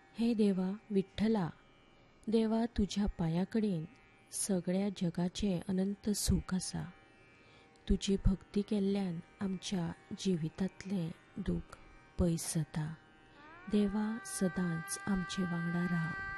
हे देवा विठ्ठला, देवा तुझ्या पांया कडेन सगळ्या जगाचें अनंत सूख आसा. तुजी भक्ती केल्ल्यान आमच्या जिवितांतलें दूख पयस जाता. देवा सदांच आमचे वांगडा राव.